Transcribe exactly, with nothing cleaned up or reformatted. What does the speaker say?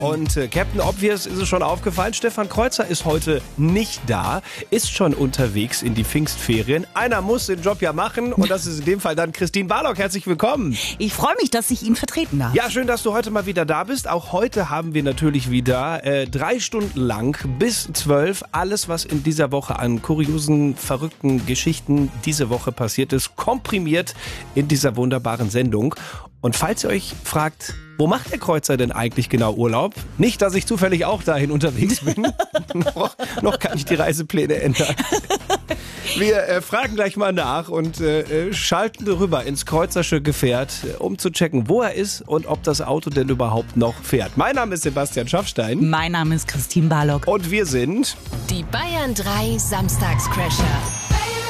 Und äh, Captain Obvious ist es schon aufgefallen, Stefan Kreuzer ist heute nicht da, ist schon unterwegs in die Pfingstferien. Einer muss den Job ja machen und das ist in dem Fall dann Christine Barlock. Herzlich willkommen. Ich freue mich, dass ich ihn vertreten darf. Ja, schön, dass du heute mal wieder da bist. Auch heute haben wir natürlich wieder äh, drei Stunden lang bis zwölf alles, was in dieser Woche an kuriosen, verrückten Geschichten diese Woche passiert ist, komprimiert in dieser wunderbaren Sendung. Und falls ihr euch fragt, wo macht der Kreuzer denn eigentlich genau Urlaub? Nicht, dass ich zufällig auch dahin unterwegs bin. noch, noch kann ich die Reisepläne ändern. Wir äh, fragen gleich mal nach und äh, schalten rüber ins Kreuzersche Gefährt, um zu checken, wo er ist und ob das Auto denn überhaupt noch fährt. Mein Name ist Sebastian Schaffstein. Mein Name ist Christine Barlock. Und wir sind die Bayern drei Samstagscrasher.